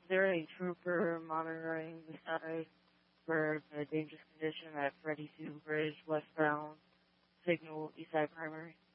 there a trooper monitoring the side for the dangerous condition at Freddie Sue Bridge, westbound, signal Eastside Primary?